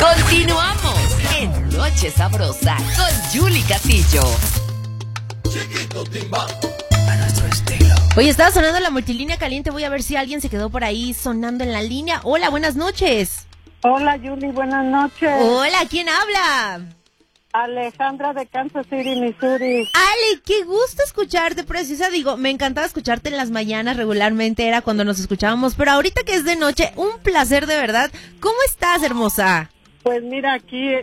Continuamos en Noche Sabrosa con Yuli Castillo. Chiquito Timba, a nuestro estilo. Oye, estaba sonando la multilínea caliente. Voy a ver si alguien se quedó por ahí sonando en la línea. Hola, buenas noches. Hola, Yuli, buenas noches. Hola, ¿quién habla? Alejandra de Kansas City, Missouri. Ale, qué gusto escucharte, preciosa. Digo, me encantaba escucharte en las mañanas regularmente, era cuando nos escuchábamos, pero ahorita que es de noche, un placer de verdad. ¿Cómo estás, hermosa? Pues mira, aquí,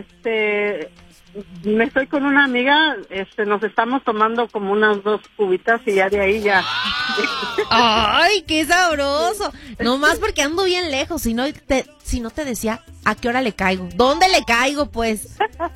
me estoy con una amiga, nos estamos tomando como unas 2 cubitas y ya de ahí ya. ¡Ay, qué sabroso! No más porque ando bien lejos, si no te decía a qué hora le caigo. ¿Dónde le caigo, pues?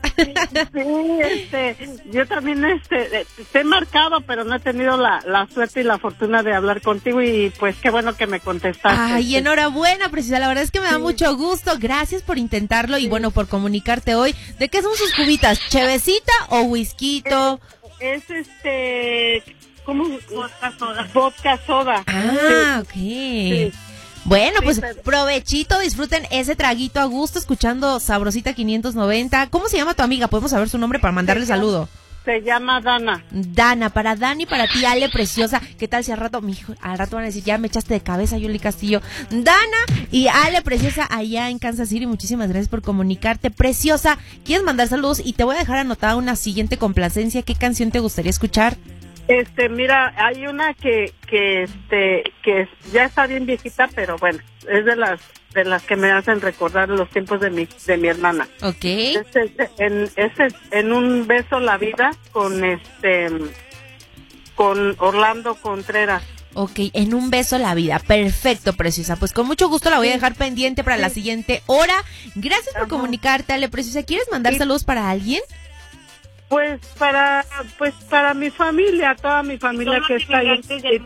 Sí, yo también te he marcado, pero no he tenido la suerte y la fortuna de hablar contigo y pues qué bueno que me contestaste. Ay, enhorabuena, preciosa, la verdad es que me da mucho gusto. Gracias por intentarlo y bueno, por comunicarte hoy. ¿De qué son sus cubitas? ¿Chevecita o whiskyito? Es ¿cómo? Vodka soda. Ah, ok. Sí. Bueno, Sí, pues pero... provechito, disfruten ese traguito a gusto escuchando Sabrosita 590. ¿Cómo se llama tu amiga? Podemos saber su nombre para mandarle saludo. Se llama Dana. Dana, para Dani, para ti, Ale, preciosa. ¿Qué tal si al rato, al rato van a decir, ya me echaste de cabeza, Yuli Castillo? Dana y Ale, preciosa, allá en Kansas City, muchísimas gracias por comunicarte, preciosa. ¿Quieres mandar saludos? Y te voy a dejar anotada una siguiente complacencia. ¿Qué canción te gustaría escuchar? Mira, hay una que ya está bien viejita, pero bueno, es de las que me hacen recordar los tiempos de mi hermana. Ok. En un beso la vida con Orlando Contreras. Ok, en un beso la vida. Perfecto, preciosa. Pues con mucho gusto la voy a dejar pendiente para la siguiente hora. Gracias por comunicarte, Ale, preciosa. ¿Quieres mandar saludos para alguien? Pues para mi familia, toda mi familia que está ahí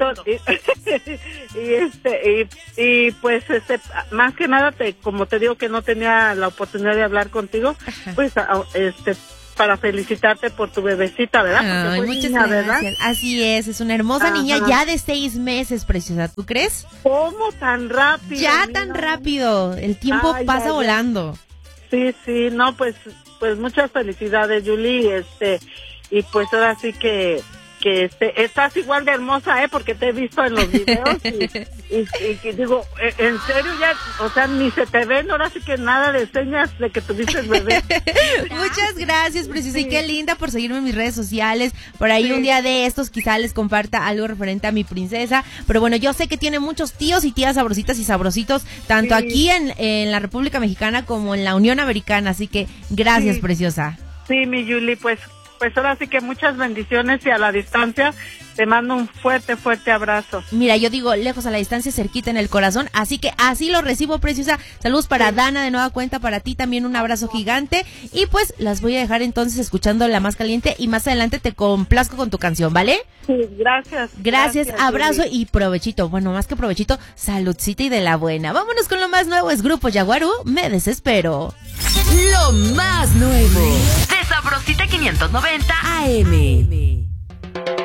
y pues más que nada como te digo que no tenía la oportunidad de hablar contigo. Ajá. Pues para felicitarte por tu bebecita, ¿verdad? Ay, muchas niña, gracias. ¿verdad? Así es una hermosa niña ya de 6 meses, preciosa. ¿Tú crees? ¿Cómo tan rápido? Ya tan rápido. El tiempo pasa volando. Sí, no, pues muchas felicidades, Yuli, y pues ahora sí que estás igual de hermosa, porque te he visto en los videos y digo, en serio ya, o sea, ni se te ven, ahora sí que nada de señas de que tuviste bebé. Muchas gracias, preciosa, y qué linda por seguirme en mis redes sociales. Por ahí un día de estos quizá les comparta algo referente a mi princesa, pero bueno, yo sé que tiene muchos tíos y tías sabrositas y sabrositos, tanto aquí en la República Mexicana como en la Unión Americana, así que gracias, preciosa. Sí, mi Yuli, pues ahora sí que muchas bendiciones y a la distancia te mando un fuerte abrazo. Mira, yo digo lejos a la distancia, cerquita en el corazón, así que así lo recibo, preciosa. Saludos para Dana de nueva cuenta, para ti también un abrazo gigante y pues las voy a dejar entonces escuchando La Más Caliente y más adelante te complazco con tu canción, ¿vale? Sí, gracias, abrazo Yuli. Y provechito, bueno, más que provechito, saludcita y de la buena. Vámonos con lo más nuevo, es Grupo Yaguarú, Me Desespero. Lo más nuevo de Sabrosita 590 AM.